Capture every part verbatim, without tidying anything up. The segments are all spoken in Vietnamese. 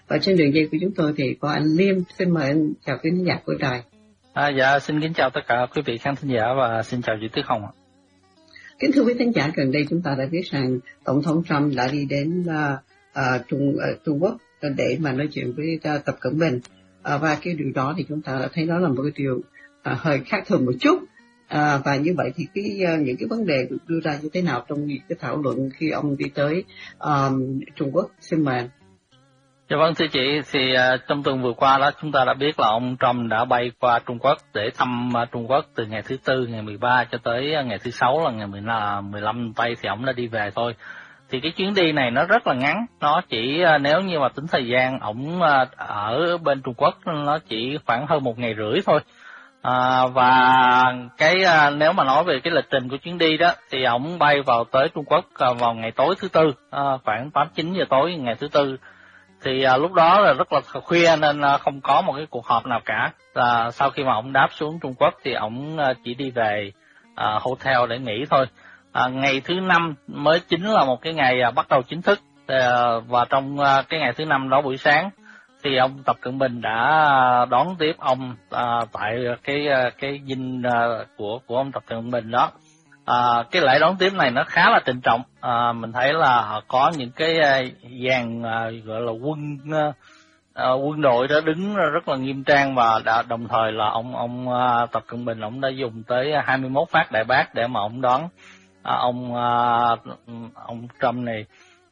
Và trên đường dây của chúng tôi thì có anh Liêm. Xin mời anh chào quý khán giả của đài. À, dạ, xin kính chào tất cả quý vị khán thính giả và xin chào chị Tuyết Hồng ạ. Kính thưa quý khán giả, gần đây chúng ta đã biết rằng Tổng thống Trump đã đi đến uh, uh, Trung, uh, Trung Quốc để mà nói chuyện với uh, Tập Cận Bình. Uh, và cái điều đó thì chúng ta đã thấy đó là một cái điều uh, hơi khác thường một chút. À, và như vậy thì cái uh, những cái vấn đề được đưa ra như thế nào trong cái thảo luận khi ông đi tới um, Trung Quốc? Xin mời. Dạ vâng, thưa chị, thì uh, trong tuần vừa qua đó chúng ta đã biết là ông Trump đã bay qua Trung Quốc để thăm uh, Trung Quốc từ ngày thứ Tư, ngày mười ba cho tới uh, ngày thứ Sáu là ngày mười lăm tây thì ông đã đi về thôi. Thì cái chuyến đi này nó rất là ngắn, nó chỉ uh, nếu như mà tính thời gian ông uh, ở bên Trung Quốc nó chỉ khoảng hơn một ngày rưỡi thôi. À, và cái à, nếu mà nói về cái lịch trình của chuyến đi đó thì ổng bay vào tới Trung Quốc à, vào ngày tối thứ Tư, à, khoảng tám chín giờ tối ngày thứ Tư. Thì à, lúc đó là rất là khuya nên à, không có một cái cuộc họp nào cả. À, sau khi mà ổng đáp xuống Trung Quốc thì ổng à, chỉ đi về à, hotel để nghỉ thôi. À, ngày thứ Năm mới chính là một cái ngày à, bắt đầu chính thức, à, và trong à, cái ngày thứ Năm đó buổi sáng thì ông Tập Cận Bình đã đón tiếp ông à, tại cái cái dinh à, của của ông Tập Cận Bình đó. À, cái lễ đón tiếp này nó khá là trịnh trọng. À, mình thấy là có những cái dàn à, gọi là quân à, quân đội đó đứng rất là nghiêm trang, và đã, đồng thời là ông ông à, Tập Cận Bình ông đã dùng tới hai mươi mốt phát đại bác để mà ông đón à, ông à, ông Trump này.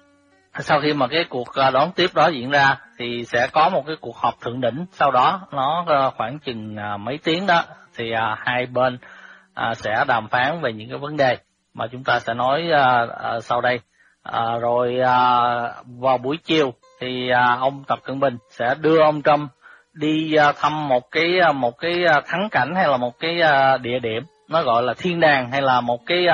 Sau khi mà cái cuộc đón tiếp đó diễn ra thì sẽ có một cái cuộc họp thượng đỉnh, sau đó nó khoảng chừng mấy tiếng đó thì hai bên sẽ đàm phán về những cái vấn đề mà chúng ta sẽ nói sau đây. Rồi vào buổi chiều thì ông Tập Cận Bình sẽ đưa ông Trump đi thăm một cái một cái thắng cảnh hay là một cái địa điểm nó gọi là thiên đàng, hay là một cái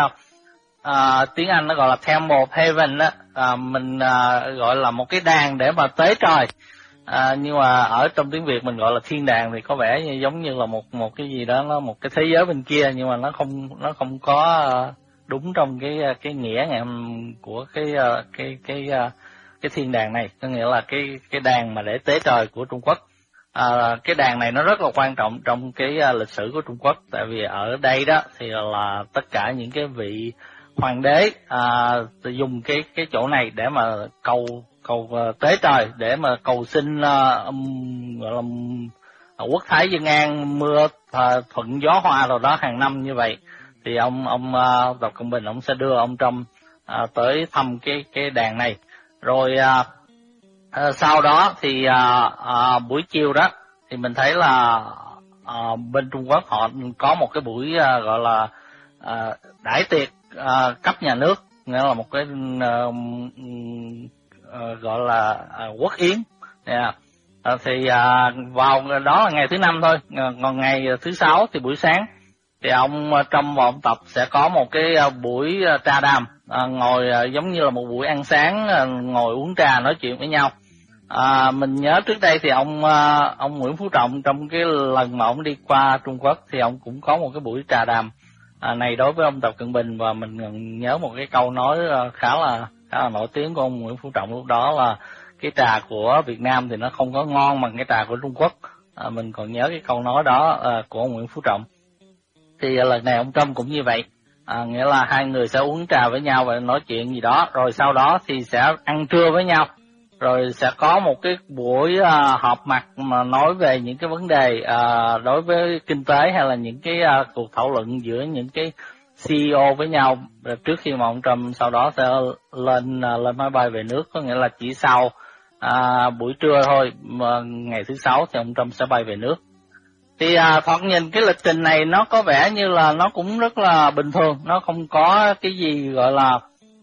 À, tiếng Anh nó gọi là Temple of Heaven đó, à, mình à, gọi là một cái đàn để mà tế trời, à, nhưng mà ở trong tiếng Việt mình gọi là thiên đàng thì có vẻ như giống như là một một cái gì đó, nó một cái thế giới bên kia, nhưng mà nó không nó không có đúng trong cái cái nghĩa ngày của cái cái cái cái, cái thiên đàng này, có nghĩa là cái cái đàn mà để tế trời của Trung Quốc. À, cái đàn này nó rất là quan trọng trong cái lịch sử của Trung Quốc, tại vì ở đây đó thì là tất cả những cái vị hoàng đế à, dùng cái cái chỗ này để mà cầu cầu uh, tế trời, để mà cầu xin uh, um, gọi là um, quốc thái dân an, mưa uh, thuận gió hoa rồi đó hàng năm như vậy. Thì ông ông uh, Tập Cận Bình ông sẽ đưa ông Trump uh, tới thăm cái cái đàn này. Rồi uh, uh, sau đó thì uh, uh, buổi chiều đó thì mình thấy là uh, bên Trung Quốc họ có một cái buổi uh, gọi là uh, đãi tiệc À, cấp nhà nước, nghĩa là một cái uh, uh, gọi là uh, quốc yến. Yeah. À, thì uh, vào đó là ngày thứ Năm thôi, còn ngày thứ Sáu thì buổi sáng thì ông uh, Trump và ông Tập sẽ có một cái uh, buổi uh, trà đàm, uh, ngồi uh, giống như là một buổi ăn sáng, uh, ngồi uống trà nói chuyện với nhau. À, mình nhớ trước đây thì ông uh, ông Nguyễn Phú Trọng trong cái lần mà ông đi qua Trung Quốc thì ông cũng có một cái buổi trà đàm À, này đối với ông Tập Cận Bình, và mình nhớ một cái câu nói khá là khá là nổi tiếng của ông Nguyễn Phú Trọng lúc đó là cái trà của Việt Nam thì nó không có ngon bằng cái trà của Trung Quốc. À, mình còn nhớ cái câu nói đó à, của ông Nguyễn Phú Trọng. Thì à, lần này ông Trump cũng như vậy, à, nghĩa là hai người sẽ uống trà với nhau và nói chuyện gì đó, rồi sau đó thì sẽ ăn trưa với nhau, rồi sẽ có một cái buổi uh, họp mặt mà nói về những cái vấn đề uh, đối với kinh tế, hay là những cái uh, cuộc thảo luận giữa những cái xê e ô với nhau trước khi mà ông Trump sau đó sẽ lên uh, lên máy bay về nước. Có nghĩa là chỉ sau uh, buổi trưa thôi, mà ngày thứ Sáu thì ông Trump sẽ bay về nước. Thì uh, thoạt nhìn cái lịch trình này nó có vẻ như là nó cũng rất là bình thường, nó không có cái gì gọi là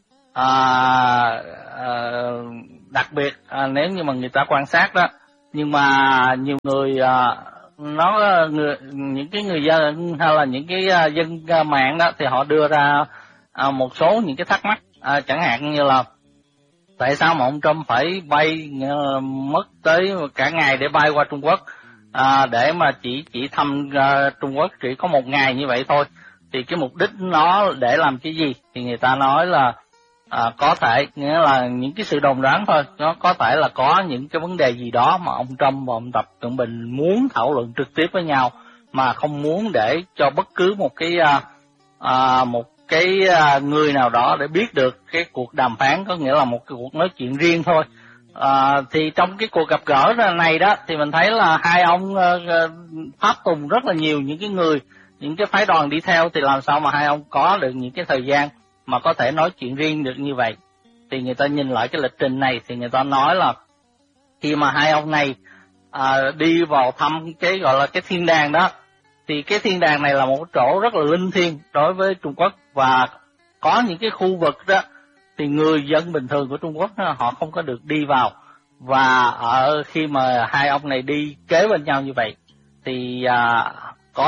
uh, uh, đặc biệt à, nếu như mà người ta quan sát đó. Nhưng mà nhiều người à, nó người, những cái người dân hay là những cái à, dân à, mạng đó thì họ đưa ra à, một số những cái thắc mắc, à, chẳng hạn như là tại sao mà ông Trump phải bay uh, mất tới cả ngày để bay qua Trung Quốc, à, để mà chỉ chỉ thăm uh, Trung Quốc chỉ có một ngày như vậy thôi. Thì cái mục đích nó để làm cái gì thì người ta nói là À, có thể, nghĩa là những cái sự đồn đoán thôi, nó có thể là có những cái vấn đề gì đó mà ông Trump và ông Tập Cận Bình muốn thảo luận trực tiếp với nhau, mà không muốn để cho bất cứ một cái à, à, một cái à, người nào đó để biết được cái cuộc đàm phán, có nghĩa là một cái cuộc nói chuyện riêng thôi. À, thì trong cái cuộc gặp gỡ này đó thì mình thấy là hai ông uh, tháp tùng rất là nhiều những cái người, những cái phái đoàn đi theo, thì làm sao mà hai ông có được những cái thời gian mà có thể nói chuyện riêng được như vậy. Thì người ta nhìn lại cái lịch trình này thì người ta nói là khi mà hai ông này à, đi vào thăm cái gọi là cái thiên đàng đó, thì cái thiên đàng này là một chỗ rất là linh thiêng đối với Trung Quốc, và có những cái khu vực đó thì người dân bình thường của Trung Quốc đó, họ không có được đi vào. Và ở khi mà hai ông này đi kế bên nhau như vậy thì à, có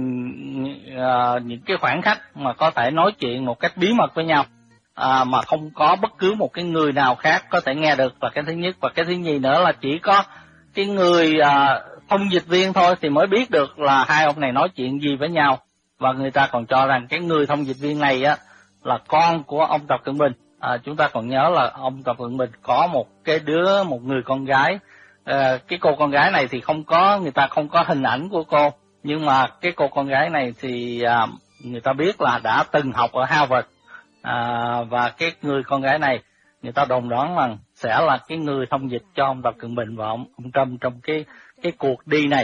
à, những cái khoảnh khắc mà có thể nói chuyện một cách bí mật với nhau, à, mà không có bất cứ một cái người nào khác có thể nghe được, là cái thứ nhất. Và cái thứ nhì nữa là chỉ có cái người à, thông dịch viên thôi thì mới biết được là hai ông này nói chuyện gì với nhau. Và người ta còn cho rằng cái người thông dịch viên này á là con của ông Tập Cận Bình. À, chúng ta còn nhớ là ông Tập Cận Bình có một cái đứa, một người con gái. À, cái cô con gái này thì không có, người ta không có hình ảnh của cô, nhưng mà cái cô con gái này thì à, người ta biết là đã từng học ở Harvard. À, và cái người con gái này người ta đồn đoán rằng sẽ là cái người thông dịch cho ông Tập Cận Bình và ông, ông Trump trong cái cái cuộc đi này.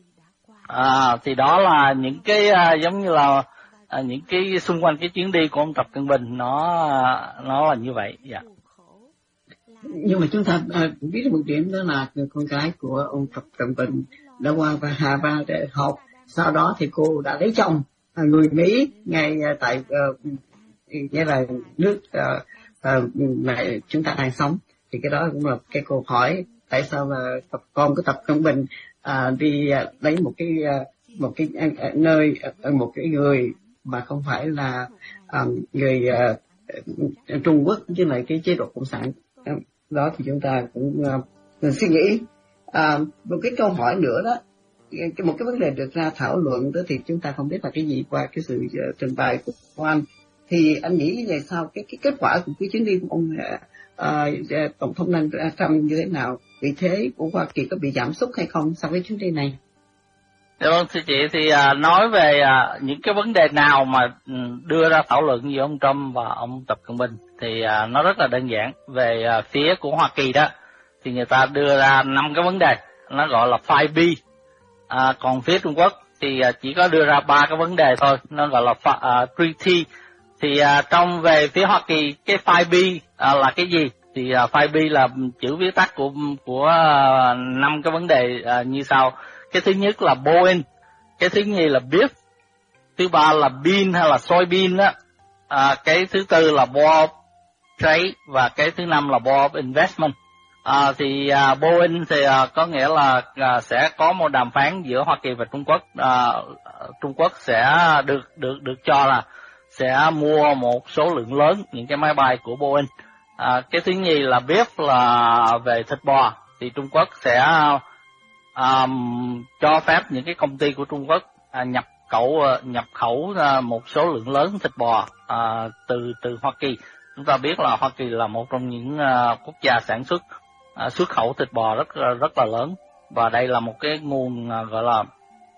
À, thì đó là những cái à, giống như là à, những cái xung quanh cái chuyến đi của ông Tập Cận Bình, nó nó là như vậy. Dạ. Nhưng mà chúng ta à, biết được một điểm đó là con gái của ông Tập Cận Bình đã qua và Harvard để học, sau đó thì cô đã lấy chồng người Mỹ ngay tại uh, nghĩa là nước uh, uh, mà chúng ta đang sống. Thì cái đó cũng là cái câu hỏi tại sao là tập con của Tập Cận Bình uh, đi uh, lấy một cái uh, một cái uh, nơi uh, một cái người mà không phải là um, người uh, Trung Quốc với lại cái chế độ cộng sản. Uh, đó thì chúng ta cũng uh, suy nghĩ. Uh, một cái câu hỏi nữa đó, một cái vấn đề được ra thảo luận đó thì chúng ta không biết là cái gì qua cái sự uh, trình bày của anh. Thì anh nghĩ về sao cái cái kết quả của cái chuyến đi của ông uh, tổng thống Trump như thế nào? Vị thế của Hoa Kỳ có bị giảm sút hay không sau cái chuyến đi này? Dạ vâng, thưa chị, thì uh, nói về uh, những cái vấn đề nào mà um, đưa ra thảo luận giữa ông Trump và ông Tập Cận Bình thì uh, nó rất là đơn giản. Về uh, phía của Hoa Kỳ đó thì người ta đưa ra năm cái vấn đề, nó gọi là five B. Uh, còn phía Trung Quốc thì uh, chỉ có đưa ra ba cái vấn đề thôi, nó gọi là uh, three T. Thì uh, trong về phía Hoa Kỳ, cái five B uh, là cái gì? Thì uh, five B là chữ viết tắt của của năm uh, cái vấn đề uh, như sau. Cái thứ nhất là Boeing, cái thứ nhì là beef, thứ ba là bean hay là soybean đó, à, cái thứ tư là Board of Trade và cái thứ năm là Board of Investment. À, thì uh, Boeing thì uh, có nghĩa là uh, sẽ có một đàm phán giữa Hoa Kỳ và Trung Quốc. Uh, Trung Quốc sẽ được được được cho là sẽ mua một số lượng lớn những cái máy bay của Boeing. À, cái thứ nhì là beef là về thịt bò, thì Trung Quốc sẽ À, cho phép những cái công ty của Trung Quốc à, nhập khẩu nhập khẩu à, một số lượng lớn thịt bò à, từ từ Hoa Kỳ. Chúng ta biết là Hoa Kỳ là một trong những à, quốc gia sản xuất à, xuất khẩu thịt bò rất rất là lớn, và đây là một cái nguồn à, gọi là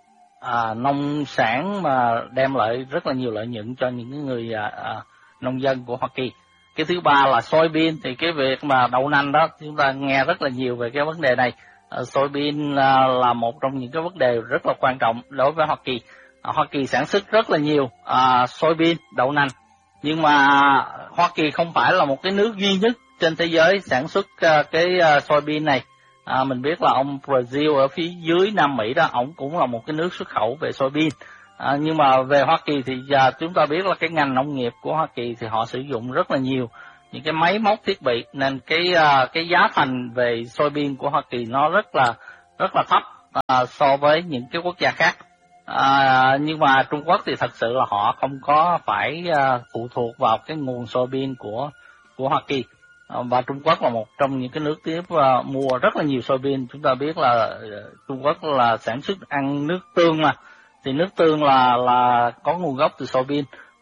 à, nông sản mà đem lại rất là nhiều lợi nhuận cho những người à, à, nông dân của Hoa Kỳ. Cái thứ ba là soybean, thì cái việc mà đậu nành đó chúng ta nghe rất là nhiều về cái vấn đề này. Uh, soybean uh, là một trong những cái vấn đề rất là quan trọng đối với Hoa Kỳ. Uh, Hoa Kỳ sản xuất rất là nhiều uh, soybean, đậu nành, nhưng mà Hoa Kỳ không phải là một cái nước duy nhất trên thế giới sản xuất uh, cái uh, soybean này. Uh, mình biết là ông Brazil ở phía dưới Nam Mỹ đó, ổng cũng là một cái nước xuất khẩu về soybean. Uh, nhưng mà về Hoa Kỳ thì uh, chúng ta biết là cái ngành nông nghiệp của Hoa Kỳ thì họ sử dụng rất là nhiều những cái máy móc thiết bị, nên cái uh, cái giá thành về soybean của Hoa Kỳ nó rất là rất là thấp uh, so với những cái quốc gia khác. Uh, nhưng mà Trung Quốc thì thật sự là họ không có phải uh, phụ thuộc vào cái nguồn soybean của của Hoa Kỳ. Uh, và Trung Quốc là một trong những cái nước tiếp uh, mua rất là nhiều soybean. Chúng ta biết là uh, Trung Quốc là sản xuất ăn nước tương mà, thì nước tương là là có nguồn gốc từ soybean.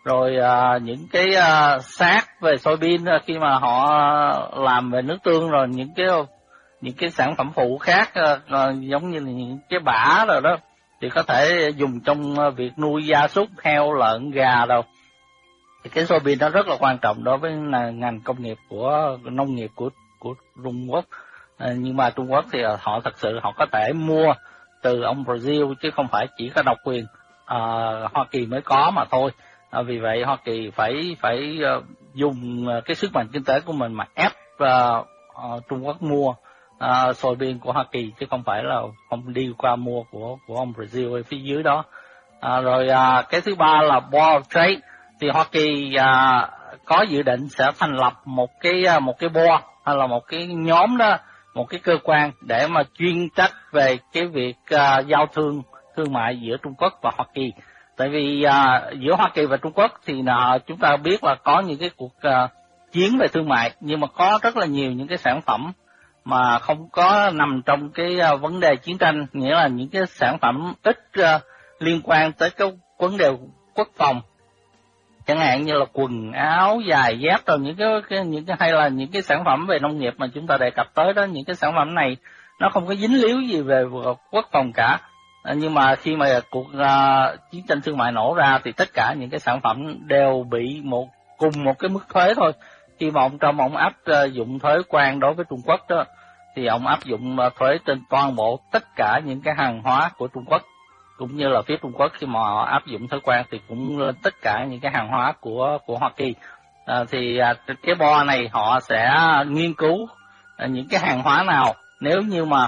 rồi à, những cái à, xác về soybean khi mà họ làm về nước tương, rồi những cái những cái sản phẩm phụ khác à, à, giống như là những cái bã rồi đó thì có thể dùng trong việc nuôi gia súc, heo, lợn, gà đâu. Thì cái soybean nó rất là quan trọng đối với ngành công nghiệp của nông nghiệp của của Trung Quốc. À, nhưng mà Trung Quốc thì họ thật sự họ có thể mua từ ông Brazil chứ không phải chỉ có độc quyền à, Hoa Kỳ mới có mà thôi. À, vì vậy Hoa Kỳ phải phải uh, dùng cái sức mạnh kinh tế của mình mà ép uh, uh, Trung Quốc mua uh, soybean của Hoa Kỳ, chứ không phải là không đi qua mua của của ông Brazil ở phía dưới đó. À, rồi uh, cái thứ ba là Board of Trade, thì Hoa Kỳ uh, có dự định sẽ thành lập một cái uh, một cái board hay là một cái nhóm đó, một cái cơ quan để mà chuyên trách về cái việc uh, giao thương thương mại giữa Trung Quốc và Hoa Kỳ. Tại vì uh, giữa Hoa Kỳ và Trung Quốc thì uh, chúng ta biết là có những cái cuộc uh, chiến về thương mại, nhưng mà có rất là nhiều những cái sản phẩm mà không có nằm trong cái uh, vấn đề chiến tranh, nghĩa là những cái sản phẩm ít uh, liên quan tới cái vấn đề quốc phòng, chẳng hạn như là quần áo, giày dép, rồi những cái, cái những cái hay là những cái sản phẩm về nông nghiệp mà chúng ta đề cập tới đó. Những cái sản phẩm này nó không có dính líu gì về quốc phòng cả. À, nhưng mà khi mà cuộc uh, chiến tranh thương mại nổ ra thì tất cả những cái sản phẩm đều bị một cùng một cái mức thuế thôi. Khi mà ông Trump ông áp uh, dụng thuế quan đối với Trung Quốc đó, thì ông áp dụng uh, thuế trên toàn bộ tất cả những cái hàng hóa của Trung Quốc, cũng như là phía Trung Quốc khi mà họ áp dụng thuế quan thì cũng lên tất cả những cái hàng hóa của của Hoa Kỳ. À, thì à, cái board này họ sẽ nghiên cứu à, những cái hàng hóa nào nếu như mà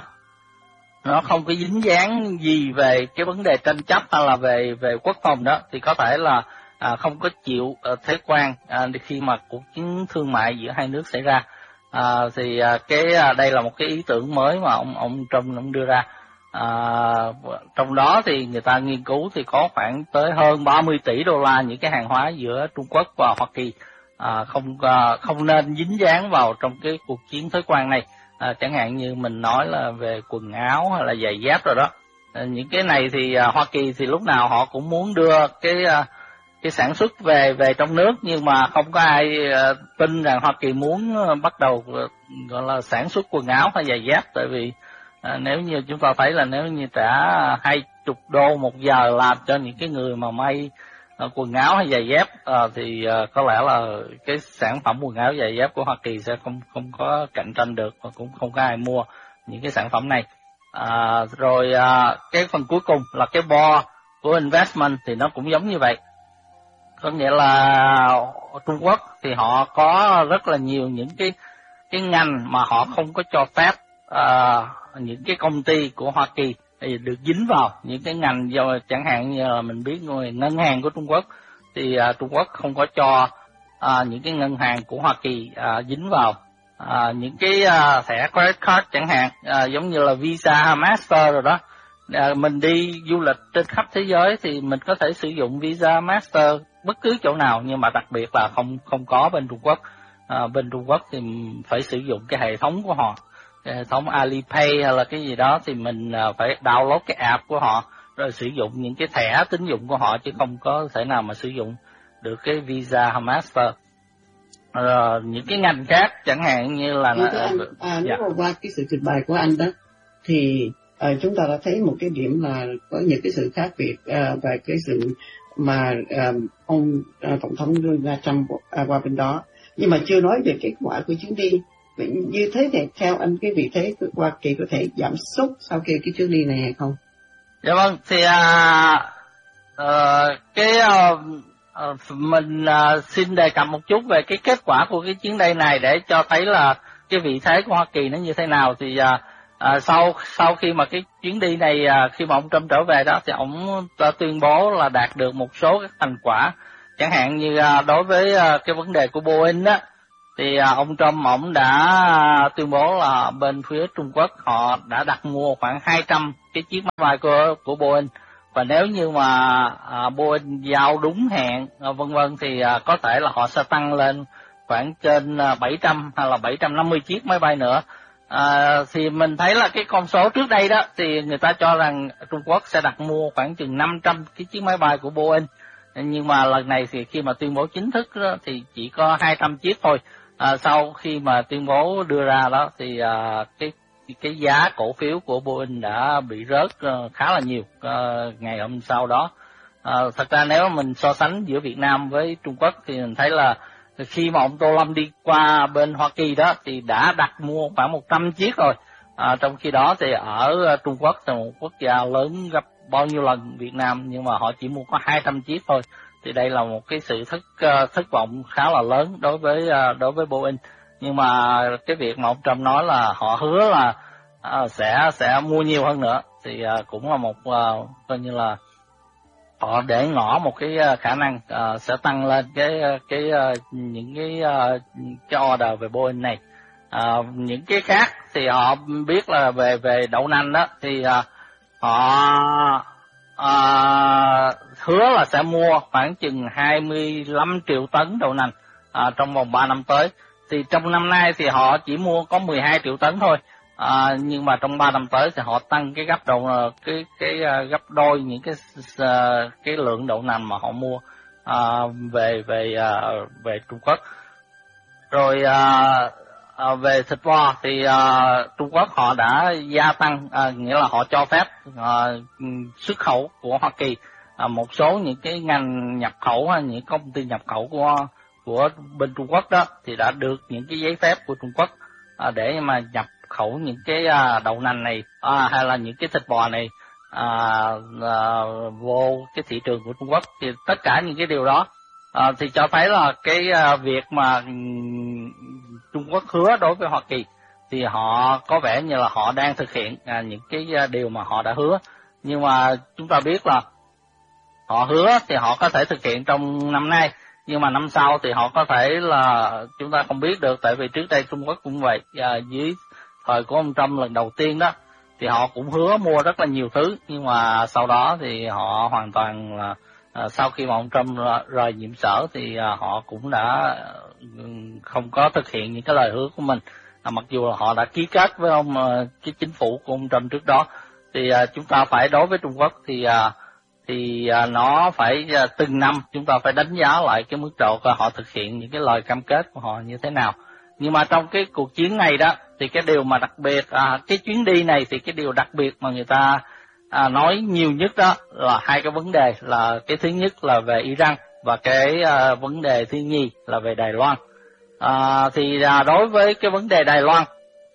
nó không có dính dáng gì về cái vấn đề tranh chấp hay là về về quốc phòng đó, thì có thể là à, không có chịu à, thuế quan à, khi mà cuộc chiến thương mại giữa hai nước xảy ra. À, thì à, cái à, đây là một cái ý tưởng mới mà ông ông Trump ông đưa ra. À, trong đó thì người ta nghiên cứu thì có khoảng tới hơn ba mươi tỷ đô la những cái hàng hóa giữa Trung Quốc và Hoa Kỳ à, không à, không nên dính dáng vào trong cái cuộc chiến thuế quan này. À, chẳng hạn như mình nói là về quần áo hay là giày dép rồi đó. À, những cái này thì à, Hoa Kỳ thì lúc nào họ cũng muốn đưa cái à, cái sản xuất về về trong nước, nhưng mà không có ai à, tin rằng Hoa Kỳ muốn à, bắt đầu à, gọi là sản xuất quần áo hay giày dép. Tại vì à, nếu như chúng ta thấy là nếu như trả hai chục đô một giờ làm cho những cái người mà may à, quần áo hay giày dép à, thì à, có lẽ là cái sản phẩm quần áo giày dép của Hoa Kỳ sẽ không không có cạnh tranh được, và cũng không có ai mua những cái sản phẩm này. À, rồi à, cái phần cuối cùng là cái board của investment thì nó cũng giống như vậy. Có nghĩa là Trung Quốc thì họ có rất là nhiều những cái cái ngành mà họ không có cho phép à, những cái công ty của Hoa Kỳ thì được dính vào những cái ngành, do chẳng hạn như là mình biết người ngân hàng của Trung Quốc thì à, Trung Quốc không có cho à, những cái ngân hàng của Hoa Kỳ à, dính vào à, những cái à, thẻ credit card chẳng hạn, à, giống như là Visa, Master rồi đó. À, mình đi du lịch trên khắp thế giới thì mình có thể sử dụng Visa, Master bất cứ chỗ nào, nhưng mà đặc biệt là không không có bên Trung Quốc. À, bên Trung Quốc thì phải sử dụng cái hệ thống của họ, cái hệ thống Alipay hay là cái gì đó, thì mình à, phải download cái app của họ rồi sử dụng những cái thẻ tín dụng của họ, chứ không có thể nào mà sử dụng được cái Visa hay Master. Rồi những cái ngành khác chẳng hạn như là anh, à, nếu mà qua cái sự trình bày của anh đó thì à, chúng ta đã thấy một cái điểm là có những cái sự khác biệt à, về cái sự mà à, ông à, tổng thống Donald Trump à, qua bên đó, nhưng mà chưa nói về kết quả của chuyến đi. Như thế thì theo anh cái vị thế của Hoa Kỳ có thể giảm sút sau khi cái chuyến đi này hay không? Dạ vâng, thì à, uh, cái uh, uh, mình uh, xin đề cập một chút về cái kết quả của cái chuyến đi này để cho thấy là cái vị thế của Hoa Kỳ nó như thế nào. Thì uh, uh, sau sau khi mà cái chuyến đi này uh, khi mà ông Trump trở về đó thì ông đã tuyên bố là đạt được một số các thành quả, chẳng hạn như uh, đối với uh, cái vấn đề của Boeing đó. Thì à, ông Trump ông đã tuyên bố là bên phía Trung Quốc họ đã đặt mua khoảng hai trăm cái chiếc máy bay của của Boeing, và nếu như mà à, Boeing giao đúng hẹn à, vân vân thì à, có thể là họ sẽ tăng lên khoảng trên à, bảy trăm hay là bảy trăm năm mươi chiếc máy bay nữa. À, thì mình thấy là cái con số trước đây đó thì người ta cho rằng Trung Quốc sẽ đặt mua khoảng chừng năm trăm cái chiếc máy bay của Boeing. Nhưng mà lần này thì khi mà tuyên bố chính thức đó, thì chỉ có hai trăm chiếc thôi. À, sau khi mà tuyên bố đưa ra đó thì à, cái cái giá cổ phiếu của Boeing đã bị rớt uh, khá là nhiều uh, ngày hôm sau đó. À, thật ra nếu mình so sánh giữa Việt Nam với Trung Quốc thì mình thấy là khi mà ông Tô Lâm đi qua bên Hoa Kỳ đó thì đã đặt mua khoảng một trăm chiếc rồi. À, trong khi đó thì ở Trung Quốc là một quốc gia lớn gấp bao nhiêu lần Việt Nam, nhưng mà họ chỉ mua có hai trăm chiếc thôi. Thì đây là một cái sự thất uh, thất vọng khá là lớn đối với uh, đối với Boeing. Nhưng mà cái việc mà ông Trump nói là họ hứa là uh, sẽ sẽ mua nhiều hơn nữa thì uh, cũng là một uh, coi như là họ để ngỏ một cái uh, khả năng uh, sẽ tăng lên cái cái uh, những cái uh, cái order về Boeing này. Uh, những cái khác thì họ biết là về về đậu nành đó thì uh, họ uh, hứa là sẽ mua khoảng chừng hai mươi lăm triệu tấn đậu nành uh, trong vòng ba năm tới. Thì trong năm nay thì họ chỉ mua có mười hai triệu tấn thôi. À, nhưng mà trong ba năm tới thì họ tăng cái gấp đầu cái cái uh, gấp đôi những cái uh, cái lượng đậu nành mà họ mua uh, về về uh, về Trung Quốc. Rồi uh, uh, về thịt bò thì uh, Trung Quốc họ đã gia tăng, uh, nghĩa là họ cho phép uh, xuất khẩu của Hoa Kỳ uh, một số những cái ngành nhập khẩu, những công ty nhập khẩu của của bên Trung Quốc đó thì đã được những cái giấy phép của Trung Quốc uh, để mà nhập khẩu những cái uh, đậu nành này uh, hay là những cái thịt bò này uh, uh, vô cái thị trường của Trung Quốc. Thì tất cả những cái điều đó uh, thì cho thấy là cái uh, việc mà um, Trung Quốc hứa đối với Hoa Kỳ thì họ có vẻ như là họ đang thực hiện uh, những cái uh, điều mà họ đã hứa. Nhưng mà chúng ta biết là họ hứa thì họ có thể thực hiện trong năm nay, nhưng mà năm sau thì họ có thể là chúng ta không biết được. Tại vì trước đây Trung Quốc cũng vậy, uh, dưới thời của ông Trump lần đầu tiên đó thì họ cũng hứa mua rất là nhiều thứ, nhưng mà sau đó thì họ hoàn toàn là uh, sau khi mà ông Trump rời nhiệm sở thì uh, họ cũng đã uh, không có thực hiện những cái lời hứa của mình. Uh, mặc dù là họ đã ký kết với ông uh, cái chính phủ của ông Trump trước đó. Thì uh, chúng ta phải đối với Trung Quốc thì uh, thì uh, nó phải uh, từng năm chúng ta phải đánh giá lại cái mức độ của họ thực hiện những cái lời cam kết của họ như thế nào. Nhưng mà trong cái cuộc chiến này đó thì cái điều mà đặc biệt, à, cái chuyến đi này thì cái điều đặc biệt mà người ta à, nói nhiều nhất đó là hai cái vấn đề, là cái thứ nhất là về Iran và cái à, vấn đề thứ nhì là về Đài Loan. À, thì à, đối với cái vấn đề Đài Loan,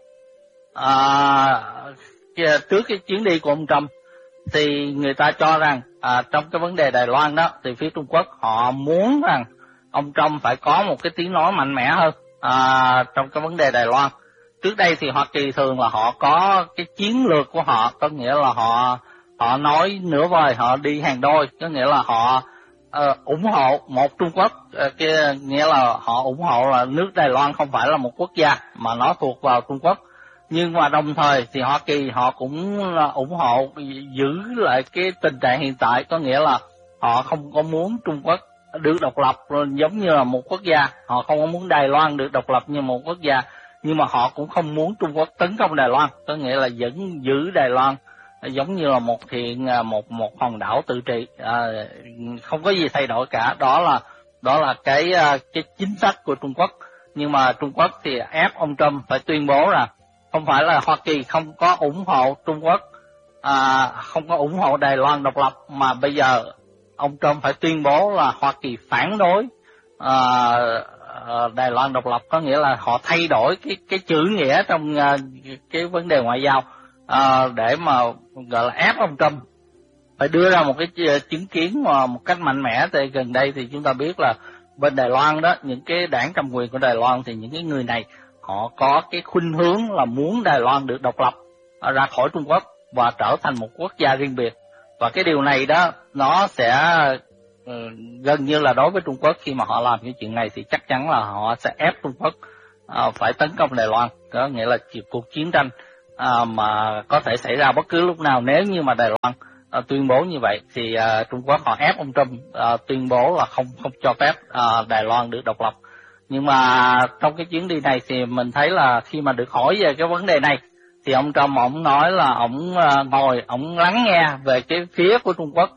à, trước cái chuyến đi của ông Trump thì người ta cho rằng à, trong cái vấn đề Đài Loan đó thì phía Trung Quốc họ muốn rằng ông Trump phải có một cái tiếng nói mạnh mẽ hơn à, trong cái vấn đề Đài Loan. Trước đây thì Hoa Kỳ thường là họ có cái chiến lược của họ, có nghĩa là họ họ nói nửa vời, họ đi hàng đôi, có nghĩa là họ uh, ủng hộ một Trung Quốc, uh, kia nghĩa là họ ủng hộ là nước Đài Loan không phải là một quốc gia mà nó thuộc vào Trung Quốc. Nhưng mà đồng thời thì Hoa Kỳ họ cũng ủng hộ giữ lại cái tình trạng hiện tại, có nghĩa là họ không có muốn Trung Quốc được độc lập giống như là một quốc gia, họ không có muốn Đài Loan được độc lập như một quốc gia, nhưng mà họ cũng không muốn Trung Quốc tấn công Đài Loan, có nghĩa là vẫn giữ Đài Loan giống như là một hiện một một hòn đảo tự trị, à, không có gì thay đổi cả. Đó là đó là cái cái chính sách của Trung Quốc. Nhưng mà Trung Quốc thì ép ông Trump phải tuyên bố là không phải là Hoa Kỳ không có ủng hộ Trung Quốc, à, không có ủng hộ Đài Loan độc lập, mà bây giờ ông Trump phải tuyên bố là Hoa Kỳ phản đối à, Đài Loan độc lập, có nghĩa là họ thay đổi cái cái chữ nghĩa trong uh, cái vấn đề ngoại giao uh, để mà gọi là ép ông Trump phải đưa ra một cái chứng kiến mà một cách mạnh mẽ. Thì gần đây thì chúng ta biết là bên Đài Loan đó, những cái đảng cầm quyền của Đài Loan thì những cái người này họ có cái khuynh hướng là muốn Đài Loan được độc lập uh, ra khỏi Trung Quốc và trở thành một quốc gia riêng biệt. Và cái điều này đó nó sẽ uh, gần như là đối với Trung Quốc, khi mà họ làm cái chuyện này thì chắc chắn là họ sẽ ép Trung Quốc uh, phải tấn công Đài Loan, có nghĩa là cuộc chiến tranh uh, mà có thể xảy ra bất cứ lúc nào. Nếu như mà Đài Loan uh, tuyên bố như vậy thì uh, Trung Quốc họ ép ông Trump uh, tuyên bố là không không cho phép uh, Đài Loan được độc lập. Nhưng mà trong cái chuyến đi này thì mình thấy là khi mà được hỏi về cái vấn đề này thì ông Trump ông nói là ông uh, ngồi ông lắng nghe về cái phía của Trung Quốc,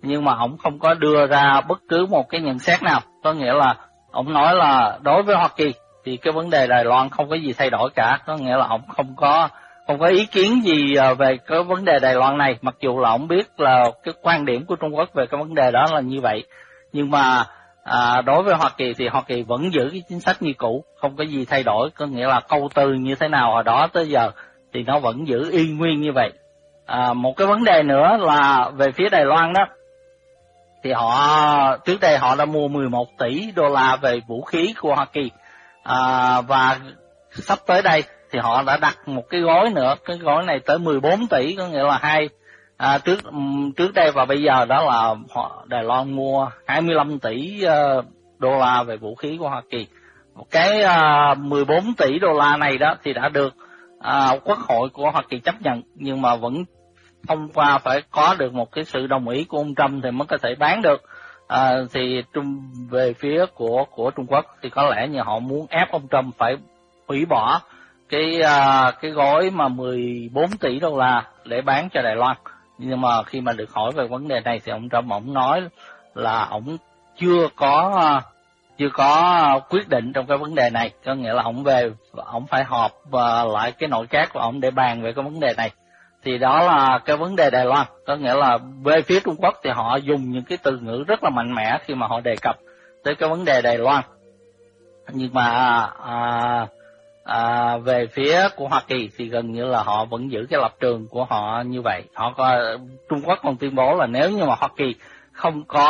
nhưng mà ông không có đưa ra bất cứ một cái nhận xét nào. Có nghĩa là ông nói là đối với Hoa Kỳ thì cái vấn đề Đài Loan không có gì thay đổi cả, có nghĩa là ông không có không có ý kiến gì về cái vấn đề Đài Loan này, mặc dù là ông biết là cái quan điểm của Trung Quốc về cái vấn đề đó là như vậy. Nhưng mà à, đối với Hoa Kỳ thì Hoa Kỳ vẫn giữ cái chính sách như cũ, không có gì thay đổi, có nghĩa là câu từ như thế nào hồi đó tới giờ thì nó vẫn giữ y nguyên như vậy. À, một cái vấn đề nữa là về phía Đài Loan đó, thì họ trước đây họ đã mua mười một tỷ đô la về vũ khí của Hoa Kỳ, à, và sắp tới đây thì họ đã đặt một cái gói nữa, cái gói này tới mười bốn tỷ, có nghĩa là hai à, trước trước đây và bây giờ đó là họ Đài Loan mua hai mươi lăm tỷ uh, đô la về vũ khí của Hoa Kỳ. Một cái uh, mười bốn tỷ đô la này đó thì đã được uh, Quốc hội của Hoa Kỳ chấp nhận, nhưng mà vẫn thông qua phải có được một cái sự đồng ý của ông Trump thì mới có thể bán được. À, thì trung về phía của của Trung Quốc thì có lẽ như họ muốn ép ông Trump phải hủy bỏ cái uh, cái gói mà mười bốn tỷ đô la để bán cho Đài Loan. Nhưng mà khi mà được hỏi về vấn đề này thì ông Trump ông nói là ông chưa có uh, chưa có quyết định trong cái vấn đề này, có nghĩa là ông về ông phải họp uh, lại cái nội các của ông để bàn về cái vấn đề này. Thì đó là cái vấn đề Đài Loan, có nghĩa là về phía Trung Quốc thì họ dùng những cái từ ngữ rất là mạnh mẽ khi mà họ đề cập tới cái vấn đề Đài Loan. Nhưng mà à, à, về phía của Hoa Kỳ thì gần như là họ vẫn giữ cái lập trường của họ như vậy. Họ có, Trung Quốc còn tuyên bố là nếu như mà Hoa Kỳ không có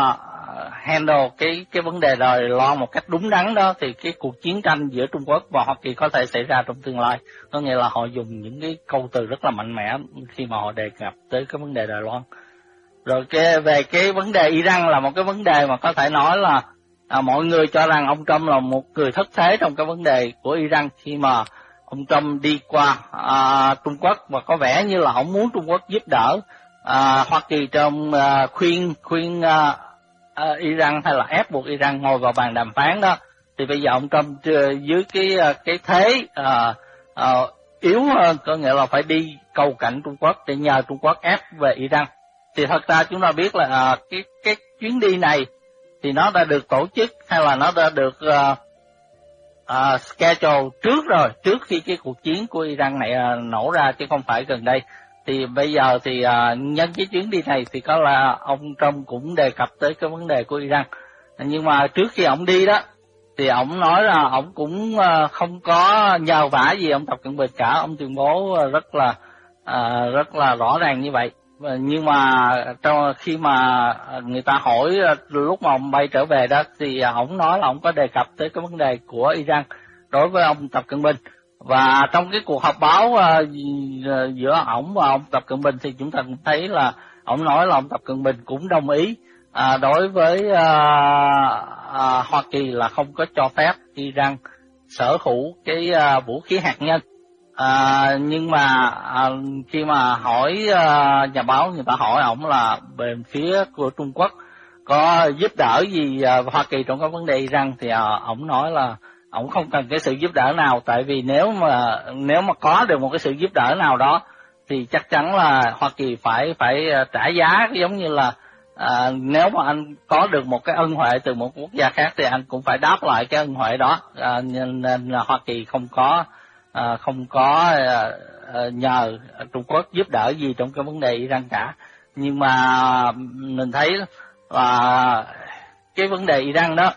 handle cái cái vấn đề Đài Loan một cách đúng đắn đó thì cái cuộc chiến tranh giữa Trung Quốc và Hoa Kỳ có thể xảy ra trong tương lai. Có nghĩa là họ dùng những cái câu từ rất là mạnh mẽ khi mà họ đề cập tới cái vấn đề Đài Loan. Rồi cái về cái vấn đề Iran là một cái vấn đề mà có thể nói là à, mọi người cho rằng ông Trump là một người thất thế trong cái vấn đề của Iran, khi mà ông Trump đi qua à, Trung Quốc và có vẻ như là ông muốn Trung Quốc giúp đỡ à, Hoa Kỳ trong à, khuyên khuyên à, à, Iran hay là ép buộc Iran ngồi vào bàn đàm phán đó. Thì bây giờ ông Trump dưới cái cái thế à, à, yếu hơn, có nghĩa là phải đi cầu cạnh Trung Quốc để nhờ Trung Quốc ép về Iran. Thì thật ra chúng ta biết là à, cái cái chuyến đi này thì nó đã được tổ chức hay là nó đã được uh, uh, schedule trước rồi, trước khi cái cuộc chiến của Iran này uh, nổ ra, chứ không phải gần đây. Thì bây giờ thì uh, nhân cái chuyến đi này thì có là ông Trump cũng đề cập tới cái vấn đề của Iran. Nhưng mà trước khi ông đi đó thì ông nói là ông cũng uh, không có nhờ vả gì ông Tập Cận Bình cả, ông tuyên bố uh, rất là uh, rất là rõ ràng như vậy. Nhưng mà trong khi mà người ta hỏi lúc mà ông bay trở về đó thì ông nói là ông có đề cập tới cái vấn đề của Iran đối với ông Tập Cận Bình. Và trong cái cuộc họp báo giữa ông và ông Tập Cận Bình thì chúng ta cũng thấy là ông nói là ông Tập Cận Bình cũng đồng ý à, đối với à, à, Hoa Kỳ là không có cho phép Iran sở hữu cái à, vũ khí hạt nhân. À, nhưng mà à, khi mà hỏi à, nhà báo, người ta hỏi ổng là bên phía của Trung Quốc có giúp đỡ gì à, Hoa Kỳ trong cái vấn đề Iran, thì à, ổng nói là ổng không cần cái sự giúp đỡ nào, tại vì nếu mà nếu mà có được một cái sự giúp đỡ nào đó thì chắc chắn là Hoa Kỳ phải phải trả giá, giống như là à, nếu mà anh có được một cái ân huệ từ một quốc gia khác thì anh cũng phải đáp lại cái ân huệ đó. À, nên, nên là Hoa Kỳ không có À, không có à, nhờ Trung Quốc giúp đỡ gì trong cái vấn đề Iran cả. Nhưng mà mình thấy là cái vấn đề Iran đó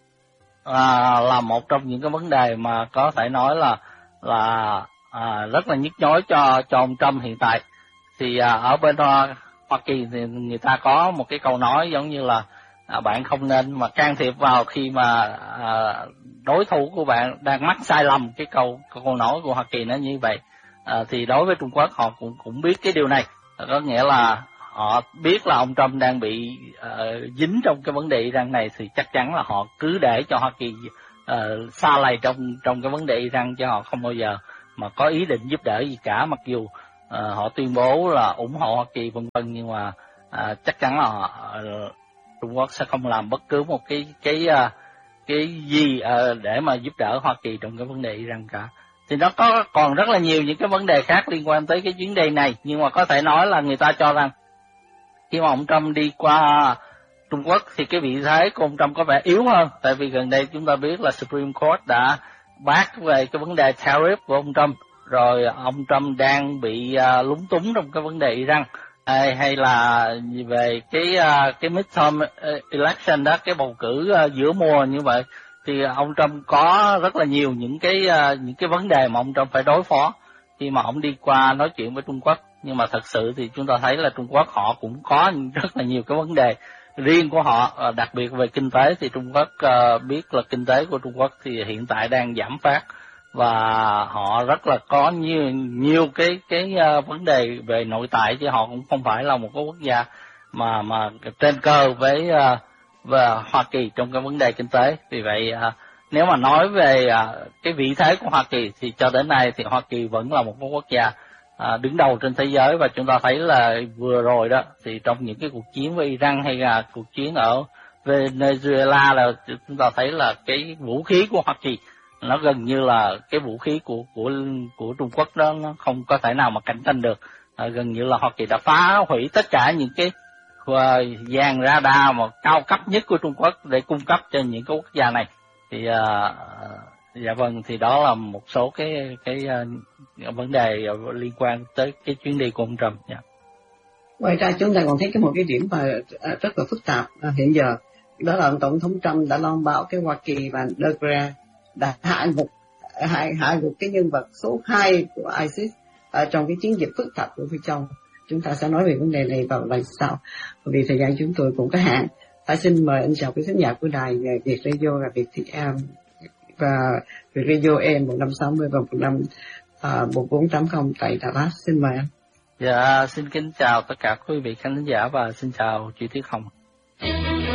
à, là một trong những cái vấn đề mà có thể nói là là à, rất là nhức nhối cho cho ông Trump hiện tại. Thì à, ở bên Hoa, Hoa Kỳ thì người ta có một cái câu nói giống như là à, bạn không nên mà can thiệp vào khi mà à, đối thủ của bạn đang mắc sai lầm. Cái câu câu nói của Hoa Kỳ nó như vậy. À, thì đối với Trung Quốc họ cũng cũng biết cái điều này, có nghĩa là họ biết là ông Trump đang bị uh, dính trong cái vấn đề Iran này, thì chắc chắn là họ cứ để cho Hoa Kỳ uh, xa lầy trong trong cái vấn đề Iran, chứ họ không bao giờ mà có ý định giúp đỡ gì cả. Mặc dù uh, họ tuyên bố là ủng hộ Hoa Kỳ vân vân, nhưng mà uh, chắc chắn là họ, uh, Trung Quốc sẽ không làm bất cứ một cái cái uh, cái gì uh, để mà giúp đỡ Hoa Kỳ trong cái vấn đề Iran cả. Thì nó có còn rất là nhiều những cái vấn đề khác liên quan tới cái chuyến đi này, nhưng mà có thể nói là người ta cho rằng khi mà ông Trump đi qua Trung Quốc thì cái vị thế của ông Trump có vẻ yếu hơn, tại vì gần đây chúng ta biết là Supreme Court đã bác về cái vấn đề tariff của ông Trump, rồi ông Trump đang bị uh, lúng túng trong cái vấn đề Iran, hay, hay là về cái uh, cái midterm election đó, cái bầu cử uh, giữa mùa như vậy, thì ông Trump có rất là nhiều những cái uh, những cái vấn đề mà ông Trump phải đối phó khi mà ông đi qua nói chuyện với Trung Quốc. Nhưng mà thật sự thì chúng ta thấy là Trung Quốc họ cũng có rất là nhiều cái vấn đề riêng của họ, đặc biệt về kinh tế thì Trung Quốc uh, biết là kinh tế của Trung Quốc thì hiện tại đang giảm phát, và họ rất là có nhiều nhiều cái cái uh, vấn đề về nội tại, chứ họ cũng không phải là một cái quốc gia mà mà trên cơ với uh, về Hoa Kỳ trong cái vấn đề kinh tế. Vì vậy uh, nếu mà nói về uh, cái vị thế của Hoa Kỳ thì cho đến nay thì Hoa Kỳ vẫn là một cái quốc gia À, đứng đầu trên thế giới, và chúng ta thấy là vừa rồi đó thì trong những cái cuộc chiến với Iran hay là cuộc chiến ở Venezuela là chúng ta thấy là cái vũ khí của Hoa Kỳ nó gần như là cái vũ khí của của của Trung Quốc đó, nó không có thể nào mà cạnh tranh được. À, gần như là Hoa Kỳ đã phá hủy tất cả những cái uh, dàn radar mà cao cấp nhất của Trung Quốc để cung cấp cho những cái quốc gia này. Thì uh, dạ vâng, thì đó là một số cái cái uh, vấn đề liên quan tới cái chuyến đi của ông Trump. Yeah. Ngoài ra chúng ta còn thấy cái một cái điểm mà rất là phức tạp à, hiện giờ, đó là tổng thống Trump đã loan báo cái Hoa Kỳ và Delaware đã hạ gục hạ hạ gục cái nhân vật số hai của ISIS ở trong cái chiến dịch phức tạp của Phi Châu. Chúng ta sẽ nói về vấn đề này vào lần sau, vì thời gian chúng tôi cũng có hạn. Ta xin mời anh chào quý khán giả của đài Việt Radio và Việt thị em và Việt Radio em một năm sáu mươi và một năm một bốn tám không tại Dallas. Xin mời anh. Dạ, xin kính chào tất cả quý vị khán giả và xin chào chị Tuyết Hồng.